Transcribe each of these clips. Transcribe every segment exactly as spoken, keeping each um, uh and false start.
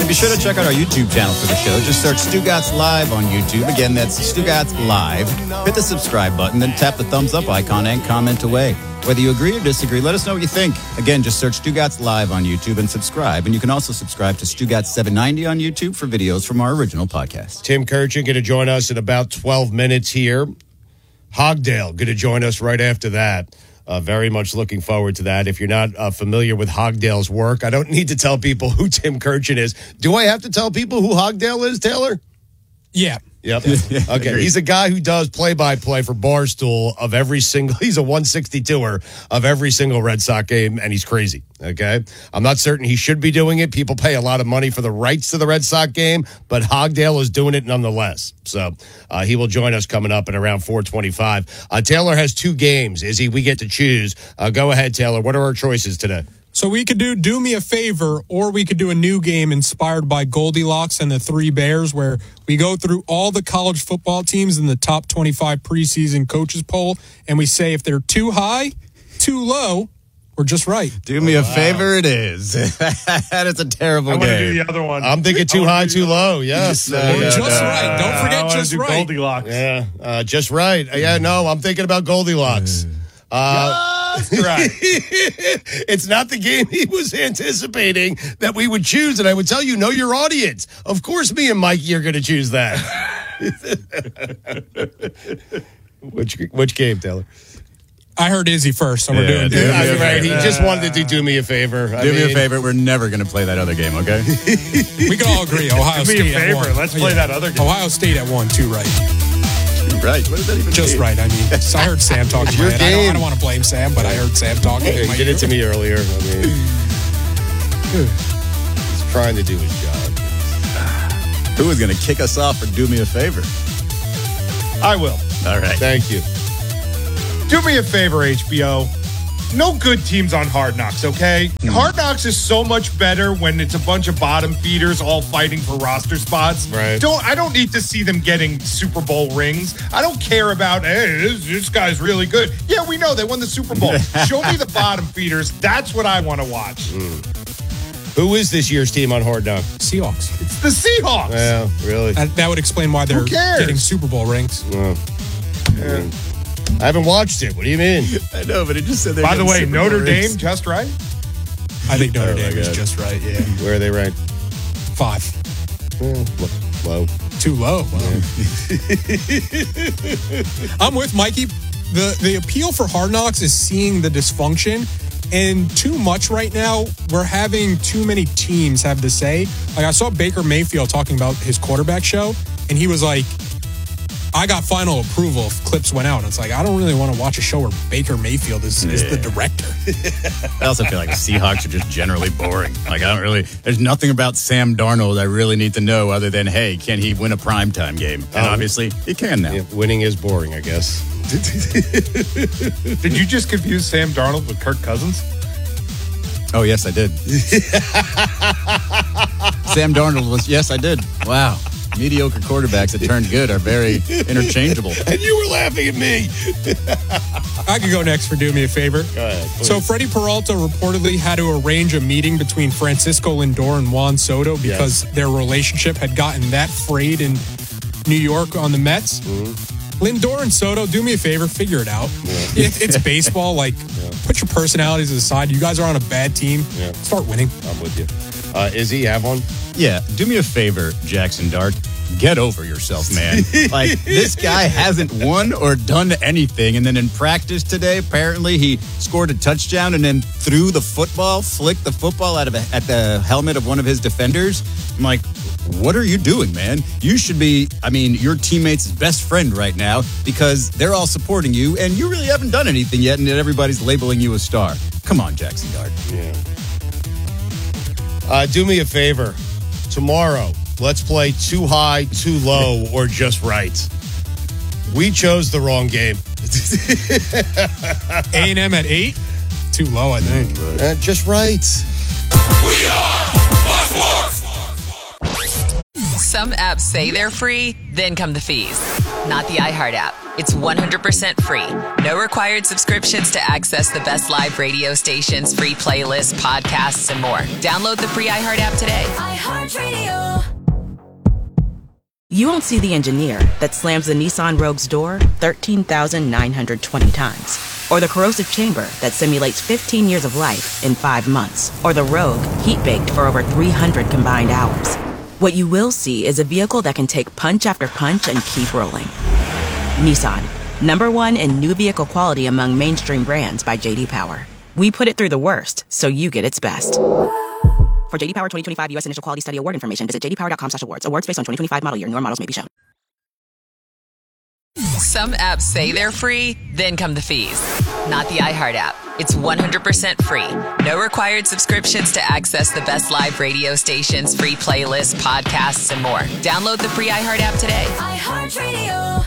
be sure to check out our YouTube channel for the show. Just search Stugotz Live on YouTube. Again, that's Stugotz Live. Hit the subscribe button, then tap the thumbs up icon and comment away. Whether you agree or disagree, let us know what you think. Again, just search Stugotz Live on YouTube and subscribe. And you can also subscribe to Stugotz seven ninety on YouTube for videos from our original podcast. Tim Kurchin going to join us in about twelve minutes here. Hogdale going to join us right after that. Uh, very much looking forward to that. If you're not uh, familiar with Hogdale's work, I don't need to tell people who Tim Kurchin is. Do I have to tell people who Hogdale is, Taylor? Yeah. Yep. Okay. He's a guy who does play-by-play for Barstool of every single. He's a one sixty-twoer of every single Red Sox game, and he's crazy. Okay. I'm not certain he should be doing it. People pay a lot of money for the rights to the Red Sox game, but Hogdale is doing it nonetheless. So uh, he will join us coming up at around four twenty-five. Uh, Taylor has two games. Izzy, we get to choose. Uh, go ahead, Taylor. What are our choices today? So we could do Do Me a Favor, or we could do a new game inspired by Goldilocks and the Three Bears, where we go through all the college football teams in the top twenty-five preseason coaches poll, and we say if they're too high, too low, or just right. Do me oh, a wow. favor, it is. That is a terrible I game. I want to do the other one. I'm thinking too high, too low. Yes. Uh, or just uh, right. Don't forget I just do right. Goldilocks. Yeah, uh, just right. Yeah, no, I'm thinking about Goldilocks. Uh, Right. It's not the game he was anticipating that we would choose, and I would tell you, know your audience. Of course, me and Mikey are going to choose that. which which game, Taylor? I heard Izzy first, so we're yeah, doing. Do me I mean, right. He uh, just wanted to do me a favor. Do I me mean, a favor. We're never going to play that other game, okay? We can all agree. Ohio do me State a favor. at one. Let's play yeah. that other game. Ohio State at one, two right. Right. What does that even Just mean? right. I mean, so I heard Sam talking. It's your I, don't, I game. don't want to blame Sam, but I heard Sam talking. Hey, he did it to me earlier. I mean, he's trying to do his job. Who is going to kick us off for Do Me a Favor? I will. All right. Thank you. Do me a favor, H B O. No good teams on Hard Knocks, okay? Mm. Hard Knocks is so much better when it's a bunch of bottom feeders all fighting for roster spots. Right. Don't I don't need to see them getting Super Bowl rings. I don't care about, hey, this, this guy's really good. Yeah, we know they won the Super Bowl. Show me the bottom feeders. That's what I want to watch. Mm. Who is this year's team on Hard Knocks? Seahawks. It's the Seahawks. Yeah, really. That, that would explain why they're getting Super Bowl rings. Uh, yeah. I haven't watched it. What do you mean? I know, but it just said they're By the way, Super Notre Bowl Dame, rings. just right? I think Notre Oh, Dame is God. just right, yeah. Where are they ranked? Five. Eh, low. Too low. Wow. I'm with Mikey. The the appeal for Hard Knocks is seeing the dysfunction, and too much right now. We're having too many teams have to say. Like I saw Baker Mayfield talking about his quarterback show, and he was like, I got final approval if clips went out. And it's like, I don't really want to watch a show where Baker Mayfield is, is Yeah. the director. I also feel like the Seahawks are just generally boring. Like, I don't really, there's nothing about Sam Darnold I really need to know other than, hey, can he win a primetime game? And Um, obviously, he can now. Yeah, winning is boring, I guess. Did you just confuse Sam Darnold with Kirk Cousins? Oh, yes, I did. Sam Darnold was, yes, I did. Wow. Mediocre quarterbacks that turned good are very interchangeable. And you were laughing at me. I could go next for Do Me a Favor. Go ahead, please. So Freddie Peralta reportedly had to arrange a meeting between Francisco Lindor and Juan Soto because Yes. their relationship had gotten that frayed in New York on the Mets. Mm-hmm. Lindor and Soto, do me a favor, figure it out. Yeah. It, it's baseball. Like, yeah. Put your personalities aside. You guys are on a bad team. Yeah. Start winning. I'm with you. Uh, Izzy, you have one? Yeah, do me a favor, Jackson Dart. Get over yourself, man. Like, this guy hasn't won or done anything. And then in practice today, apparently he scored a touchdown and then threw the football, flicked the football out of a, at the helmet of one of his defenders. I'm like, what are you doing, man? You should be, I mean, your teammate's best friend right now because they're all supporting you and you really haven't done anything yet and everybody's labeling you a star. Come on, Jackson Dart. Yeah. Uh, do me a favor. Tomorrow, let's play too high, too low, or just right. We chose the wrong game. A and M at eight? Too low, I think. Uh, just right. We are Buzzword. Some apps say they're free, then come the fees. Not the iHeart app. It's one hundred percent free. No required subscriptions to access the best live radio stations, free playlists, podcasts, and more. Download the free iHeart app today. iHeartRadio. You won't see the engineer that slams the Nissan Rogue's door thirteen thousand nine hundred twenty times. Or the corrosive chamber that simulates fifteen years of life in five months. Or the Rogue heat-baked for over three hundred combined hours. What you will see is a vehicle that can take punch after punch and keep rolling. Nissan, number one in new vehicle quality among mainstream brands by J D Power. We put it through the worst, so you get its best. For J D Power twenty twenty-five U S Initial Quality Study Award information, visit j d power dot com slash awards. Awards based on twenty twenty-five model year. Newer models may be shown. Some apps say they're free, then come the fees. Not the iHeart app. It's one hundred percent free. No required subscriptions to access the best live radio stations, free playlists, podcasts, and more. Download the free iHeart app today. iHeartRadio.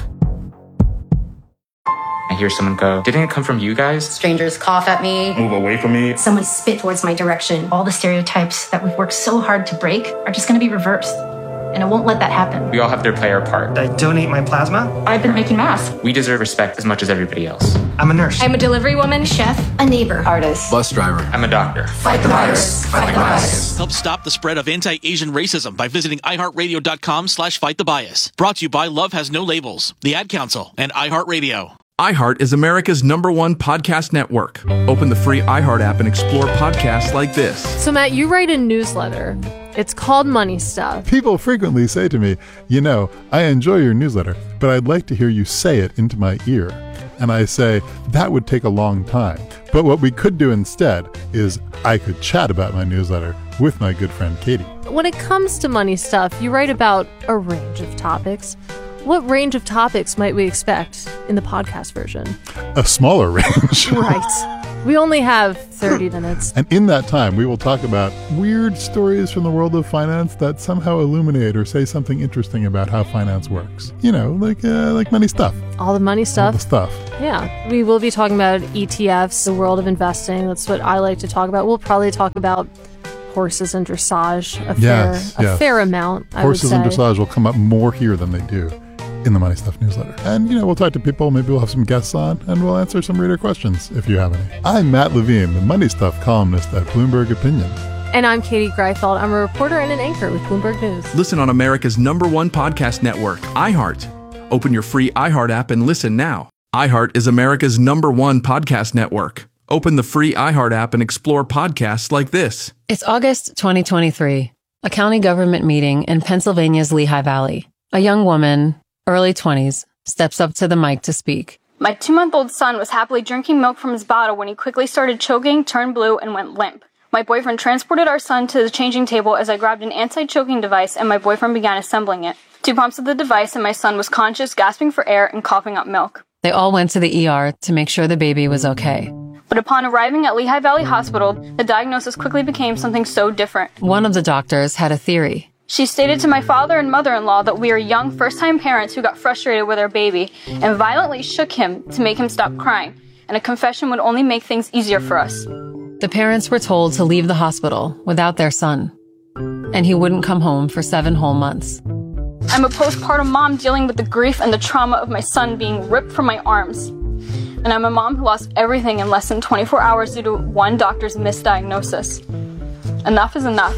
I hear someone go, didn't it come from you guys? Strangers cough at me. Move away from me. Someone spit towards my direction. All the stereotypes that we've worked so hard to break are just going to be reversed. And I won't let that happen. We all have to play our part. I donate my plasma. I've been making masks. We deserve respect as much as everybody else. I'm a nurse. I'm a delivery woman, chef, a neighbor, artist, bus driver. I'm a doctor. Fight the virus. Fight the bias. Help stop the spread of anti-Asian racism by visiting iHeartRadio.com slash fight the bias. Brought to you by Love Has No Labels, the Ad Council, and iHeartRadio. iHeart is America's number one podcast network. Open the free iHeart app and explore podcasts like this. So, Matt, you write a newsletter. It's called Money Stuff. People frequently say to me, you know, I enjoy your newsletter, but I'd like to hear you say it into my ear. And I say, that would take a long time. But what we could do instead is I could chat about my newsletter with my good friend Katie. When it comes to Money Stuff, you write about a range of topics. What range of topics might we expect in the podcast version? A smaller range. Right. We only have thirty minutes. And in that time, we will talk about weird stories from the world of finance that somehow illuminate or say something interesting about how finance works. You know, like uh, like money stuff. All the money stuff. All the stuff. Yeah. We will be talking about E T Fs, the world of investing. That's what I like to talk about. We'll probably talk about horses and dressage a yes, fair, yes. a fair amount, I Horses would say. and dressage will come up more here than they do in the Money Stuff newsletter. And, you know, we'll talk to people, maybe we'll have some guests on, and we'll answer some reader questions if you have any. I'm Matt Levine, the Money Stuff columnist at Bloomberg Opinion. And I'm Katie Greifeld. I'm a reporter and an anchor with Bloomberg News. Listen on America's number one podcast network, iHeart. Open your free iHeart app and listen now. iHeart is America's number one podcast network. Open the free iHeart app and explore podcasts like this. It's August twenty twenty-three, a county government meeting in Pennsylvania's Lehigh Valley. A young woman, early twenties, steps up to the mic to speak. My two-month-old son was happily drinking milk from his bottle when he quickly started choking, turned blue, and went limp. My boyfriend transported our son to the changing table as I grabbed an anti-choking device and my boyfriend began assembling it. Two pumps of the device and my son was conscious, gasping for air, and coughing up milk. They all went to the E R to make sure the baby was okay. But upon arriving at Lehigh Valley Hospital, the diagnosis quickly became something so different. One of the doctors had a theory. She stated to my father and mother-in-law that we are young first-time parents who got frustrated with our baby and violently shook him to make him stop crying, and a confession would only make things easier for us. The parents were told to leave the hospital without their son, and he wouldn't come home for seven whole months. I'm a postpartum mom dealing with the grief and the trauma of my son being ripped from my arms. And I'm a mom who lost everything in less than twenty-four hours due to one doctor's misdiagnosis. Enough is enough.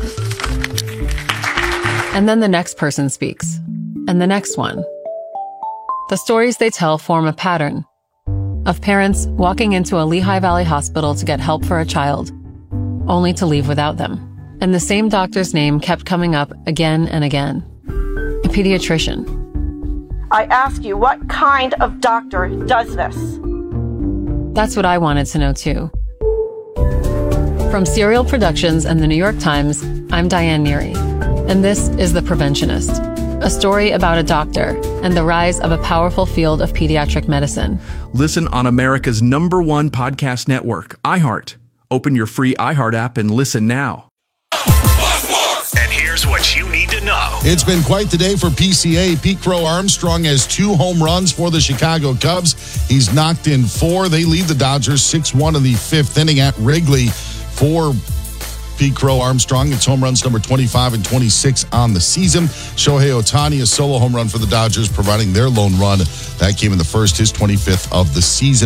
And then the next person speaks, and the next one. The stories they tell form a pattern of parents walking into a Lehigh Valley hospital to get help for a child, only to leave without them. And the same doctor's name kept coming up again and again. A pediatrician. I ask you, what kind of doctor does this? That's what I wanted to know too. From Serial Productions and the New York Times, I'm Diane Neary, and this is The Preventionist, a story about a doctor and the rise of a powerful field of pediatric medicine. Listen on America's number one podcast network, iHeart. Open your free iHeart app and listen now. And here's what you need to know. It's been quite the day for P C A. Pete Crow Armstrong has two home runs for the Chicago Cubs. He's knocked in four. They lead the Dodgers six one in the fifth inning at Wrigley. For Pete Crow Armstrong, it's home runs number twenty-five and twenty-six on the season. Shohei Ohtani, a solo home run for the Dodgers, providing their lone run. That came in the first, his twenty-fifth of the season.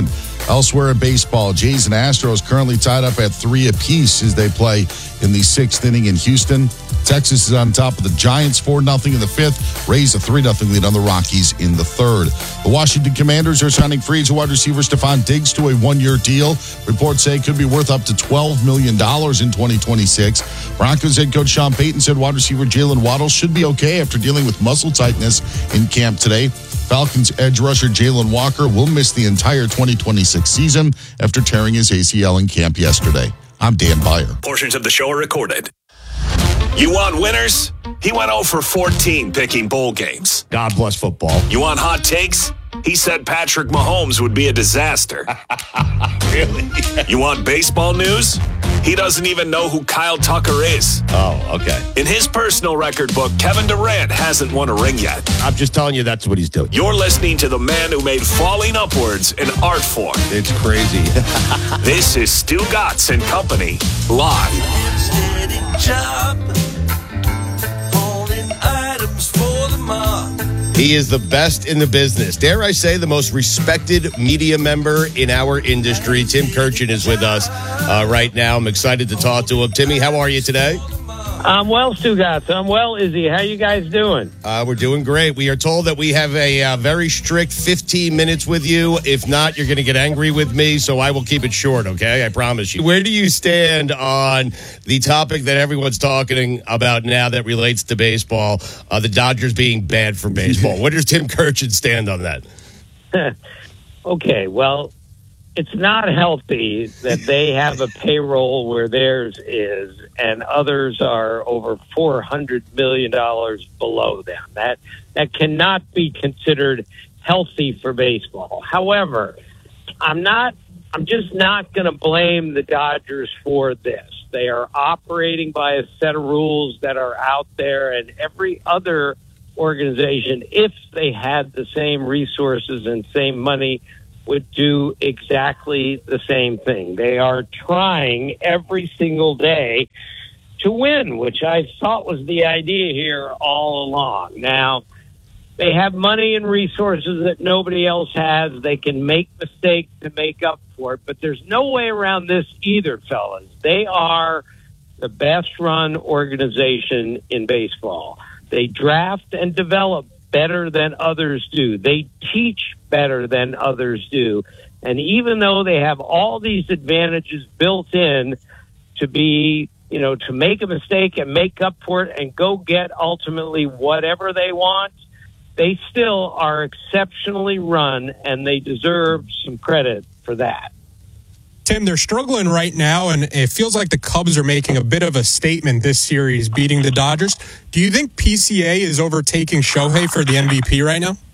Elsewhere in baseball, Jays and Astros currently tied up at three apiece as they play in the sixth inning in Houston. Texas is on top of the Giants four nothing in the fifth. Rays a three nothing lead on the Rockies in the third. The Washington Commanders are signing free agent wide receiver Stephon Diggs to a one-year deal. Reports say it could be worth up to twelve million dollars in twenty twenty-six. Broncos head coach Sean Payton said wide receiver Jalen Waddle should be okay after dealing with muscle tightness in camp today. Falcons edge rusher Jalen Walker will miss the entire twenty twenty-six season after tearing his A C L in camp yesterday. I'm Dan Byer. Portions of the show are recorded. You want winners? He went oh for fourteen picking bowl games. God bless football. You want hot takes? He said Patrick Mahomes would be a disaster. Really? You want baseball news? He doesn't even know who Kyle Tucker is. Oh, okay. In his personal record book, Kevin Durant hasn't won a ring yet. I'm just telling you that's what he's doing. You're listening to the man who made falling upwards an art form. It's crazy. This is Stu Gatz and Company, live. He is the best in the business. Dare I say the most respected media member in our industry. Tim Kurchin is with us uh, right now. I'm excited to talk to him. Timmy, how are you today? I'm well, Stu Gatz. I'm well, Izzy. How you guys doing? Uh, we're doing great. We are told that we have a uh, very strict fifteen minutes with you. If not, you're going to get angry with me, so I will keep it short, okay? I promise you. Where do you stand on the topic that everyone's talking about now that relates to baseball, uh, the Dodgers being bad for baseball? Where does Tim Kurchin stand on that? Okay, well, it's not healthy that they have a payroll where theirs is and others are over four hundred million dollars below them. That that cannot be considered healthy for baseball. However, I'm not I'm just not going to blame the Dodgers for this. They are operating by a set of rules that are out there, and every other organization, if they had the same resources and same money, would do exactly the same thing. They are trying every single day to win, which I thought was the idea here all along. Now, they have money and resources that nobody else has. They can make mistakes to make up for it, but there's no way around this either, fellas. They are the best-run organization in baseball. They draft and develop better than others do. They teach better than others do. And even though they have all these advantages built in to be, you know, to make a mistake and make up for it and go get ultimately whatever they want, they still are exceptionally run, and they deserve some credit for that. Tim, they're struggling right now, and it feels like the Cubs are making a bit of a statement this series, beating the Dodgers. Do you think P C A is overtaking Shohei for the M V P right now?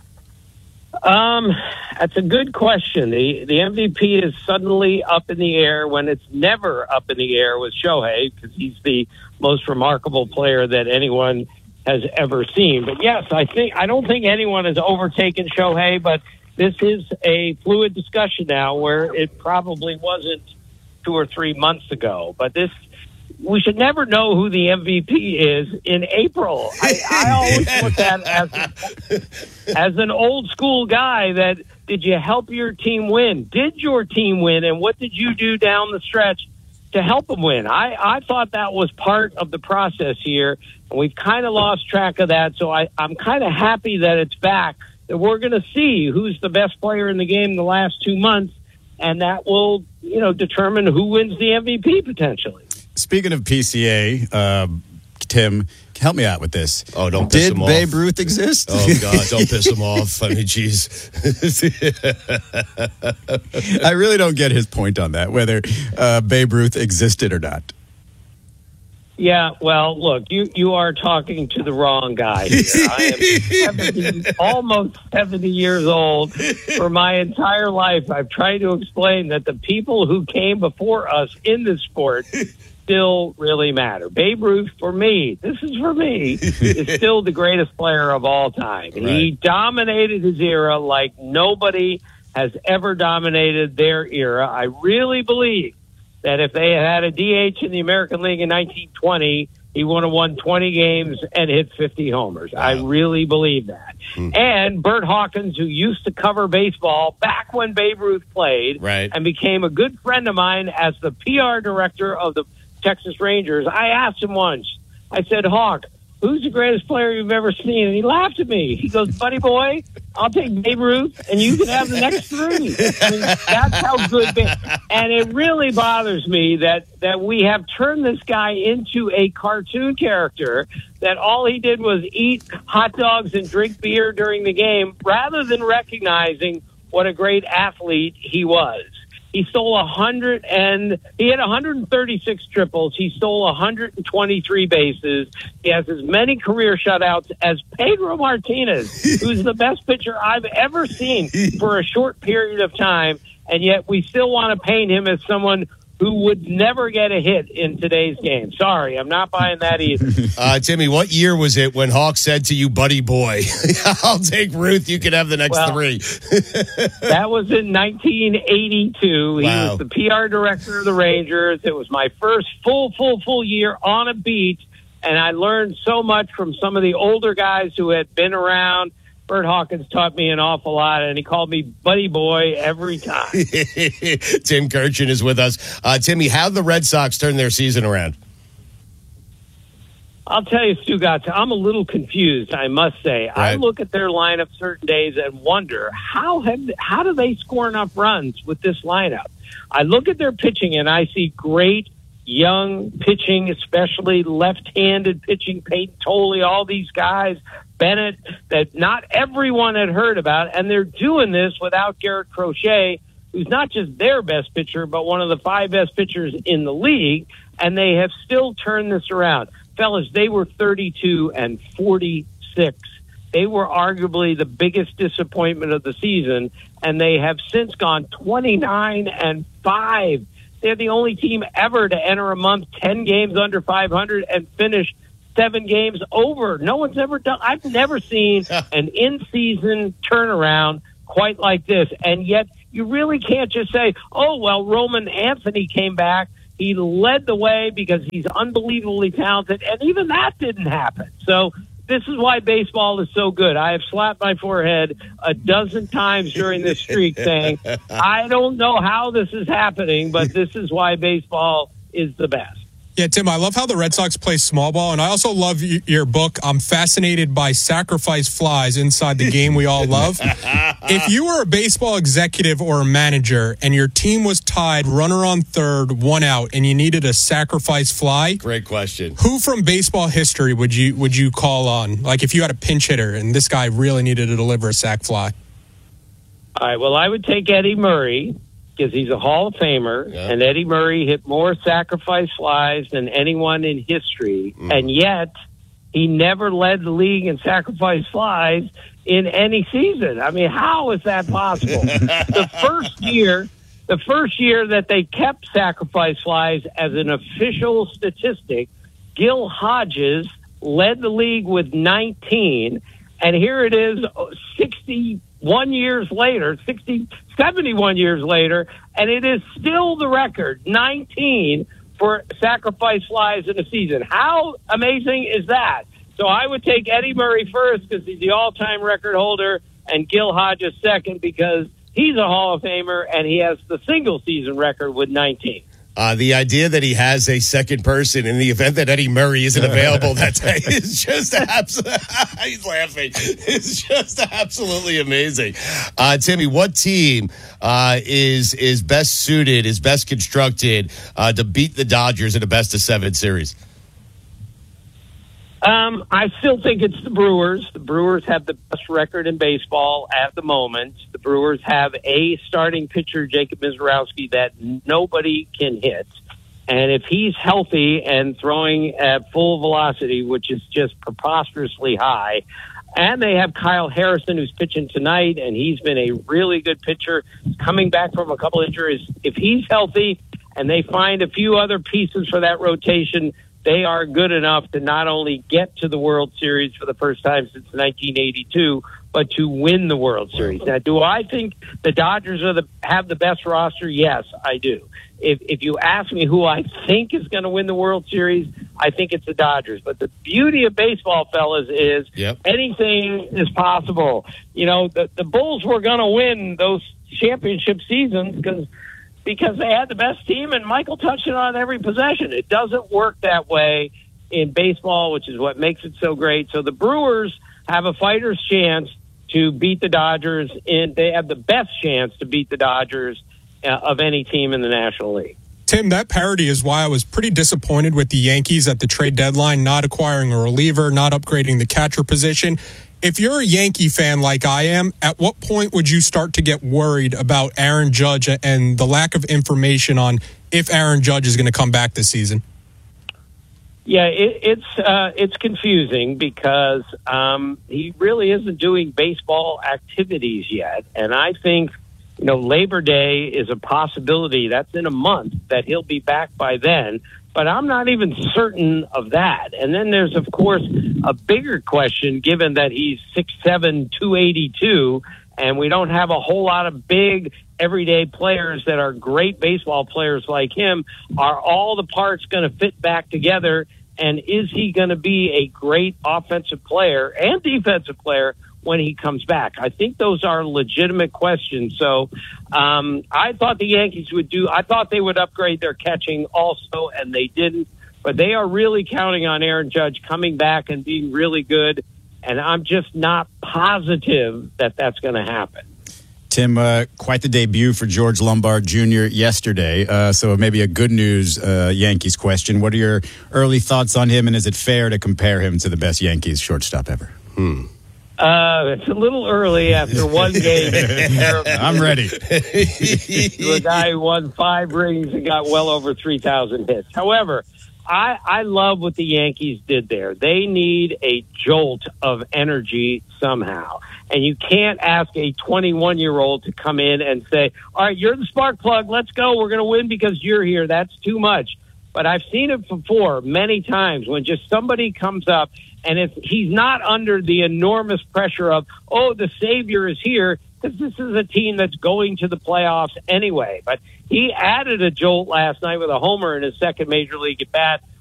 Um, that's a good question. The the M V P is suddenly up in the air when it's never up in the air with Shohei, because he's the most remarkable player that anyone has ever seen. But yes, I think I don't think anyone has overtaken Shohei, but this is a fluid discussion now where it probably wasn't two or three months ago. But this, we should never know who the M V P is in April. I, I always look at it as, as an old school guy that, did you help your team win? Did your team win? And what did you do down the stretch to help them win? I, I thought that was part of the process here, and we've kind of lost track of that. So I, I'm kind of happy that it's back, that we're going to see who's the best player in the game in the last two months, and that will, you know, determine who wins the M V P potentially. Speaking of P C A, uh, Tim, help me out with this. Oh, don't piss Did him off. Babe Ruth exist? Oh, God, don't piss him off. I mean, jeez. I really don't get his point on that, whether uh, Babe Ruth existed or not. Yeah, well, look, you, you are talking to the wrong guy here. I am seventy, almost seventy years old. For my entire life, I've tried to explain that the people who came before us in this sport still really matter. Babe Ruth, for me, this is for me, is still the greatest player of all time. Right. He dominated his era like nobody has ever dominated their era. I really believe that if they had had a D H in the American League in nineteen twenty, he would have won twenty games and hit fifty homers. Wow. I really believe that. Hmm. And Bert Hawkins, who used to cover baseball back when Babe Ruth played, right, and became a good friend of mine as the P R director of the Texas Rangers, I asked him once, I said, Hawk, who's the greatest player you've ever seen? And he laughed at me. He goes, buddy boy, I'll take Babe Ruth, and you can have the next three. I mean, that's how good. Ba- and it really bothers me that, that we have turned this guy into a cartoon character, that all he did was eat hot dogs and drink beer during the game, rather than recognizing what a great athlete he was. He stole one hundred and he had one hundred thirty-six triples. He stole one hundred twenty-three bases. He has as many career shutouts as Pedro Martinez, who's the best pitcher I've ever seen for a short period of time. And yet we still want to paint him as someone who would never get a hit in today's game. Sorry, I'm not buying that either. Uh, Timmy, what year was it when Hawk said to you, buddy boy, I'll take Ruth, you can have the next well, three? That was in nineteen eighty-two. He Wow. was the P R director of the Rangers. It was my first full, full, full year on a beat, and I learned so much from some of the older guys who had been around. Bert Hawkins taught me an awful lot, and he called me buddy boy every time. Tim Kirchin is with us. Uh, Timmy, how'd the Red Sox turn their season around? I'll tell you, Stugotz, I'm a little confused, I must say. Right. I look at their lineup certain days and wonder, how have how do they score enough runs with this lineup? I look at their pitching, and I see great young pitching, especially left-handed pitching, Peyton Tolley, all these guys, Bennett, that not everyone had heard about, and they're doing this without Garrett Crochet, who's not just their best pitcher, but one of the five best pitchers in the league, and they have still turned this around. Fellas, they were thirty-two and forty-six. They were arguably the biggest disappointment of the season, and they have since gone twenty-nine and five. They're the only team ever to enter a month ten games under five hundred and finish seven games over. No one's ever done. I've never seen an in-season turnaround quite like this. And yet you really can't just say, oh, well, Roman Anthony came back. He led the way because he's unbelievably talented. And even that didn't happen. So this is why baseball is so good. I have slapped my forehead a dozen times during this streak saying, I don't know how this is happening, but this is why baseball is the best. Yeah, Tim, I love how the Red Sox play small ball, and I also love y- your book. I'm fascinated by sacrifice flies inside the game we all love. If you were a baseball executive or a manager and your team was tied, runner on third, one out, and you needed a sacrifice fly, great question. Who from baseball history would you would you call on? Like if you had a pinch hitter and this guy really needed to deliver a sac fly. All right, well, I would take Eddie Murray, because he's a Hall of Famer, yeah. and Eddie Murray hit more sacrifice flies than anyone in history, mm. and yet he never led the league in sacrifice flies in any season. I mean, how is that possible? the first year, the first year that they kept sacrifice flies as an official statistic, Gil Hodges led the league with nineteen, and here it is, sixty-one years later, sixty, seventy-one years later, and it is still the record, nineteen for sacrifice flies in a season. How amazing is that? So I would take Eddie Murray first because he's the all-time record holder, and Gil Hodges second because he's a Hall of Famer and he has the single-season record with nineteen. Uh, the idea that he has a second person in the event that Eddie Murray isn't available that day is just absolutely, he's laughing. It's just absolutely amazing. Uh, Timmy, what team uh, is is best suited, is best constructed uh, to beat the Dodgers in a best of seven series? Um, I still think it's the Brewers. The Brewers have the best record in baseball at the moment. The Brewers have a starting pitcher, Jacob Mizorowski, that nobody can hit. And if he's healthy and throwing at full velocity, which is just preposterously high, and they have Kyle Harrison, who's pitching tonight, and he's been a really good pitcher, coming back from a couple injuries. If he's healthy and they find a few other pieces for that rotation, they are good enough to not only get to the World Series for the first time since nineteen eighty-two, but to win the World Series. Now, do I think the Dodgers are the have the best roster? Yes, I do. If if you ask me who I think is going to win the World Series, I think it's the Dodgers. But the beauty of baseball, fellas, is yep. anything is possible. You know, the, the Bulls were going to win those championship seasons because because they had the best team, and Michael touched it on every possession. It doesn't work that way in baseball, which is what makes it so great. So the Brewers have a fighter's chance to beat the Dodgers, and they have the best chance to beat the Dodgers uh, of any team in the National League. Tim, that parity is why I was pretty disappointed with the Yankees at the trade deadline, not acquiring a reliever, not upgrading the catcher position. If you're a Yankee fan like I am, at what point would you start to get worried about Aaron Judge and the lack of information on if Aaron Judge is going to come back this season? Yeah, it, it's uh, it's confusing because um, he really isn't doing baseball activities yet, and I think you know Labor Day is a possibility. That's in a month that he'll be back by then, but I'm not even certain of that. And then there's of course a bigger question, given that he's six seven, two eighty-two, and we don't have a whole lot of big everyday players that are great baseball players like him. Are all the parts going to fit back together? And is he going to be a great offensive player and defensive player when he comes back? I think those are legitimate questions. So um, I thought the Yankees would do, I thought they would upgrade their catching also, and they didn't. But they are really counting on Aaron Judge coming back and being really good. And I'm just not positive that that's going to happen. Tim, uh, quite the debut for George Lombard Junior yesterday. Uh, so maybe a good news uh, Yankees question. What are your early thoughts on him, and is it fair to compare him to the best Yankees shortstop ever? Hmm. Uh, it's a little early after one game. I'm ready. To a guy who won five rings and got well over three thousand hits. However, I, I love what the Yankees did there. They need a jolt of energy somehow. And you can't ask a twenty-one-year-old to come in and say, all right, you're the spark plug. Let's go. We're going to win because you're here. That's too much. But I've seen it before many times when just somebody comes up, and if he's not under the enormous pressure of, oh, the savior is here, because this is a team that's going to the playoffs anyway. But he added a jolt last night with a homer in his second major league at bat